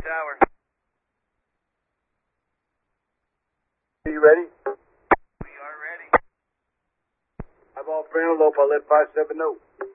tower. Are you ready? We are ready. I'm off for antelope. I'll let 5-7 know.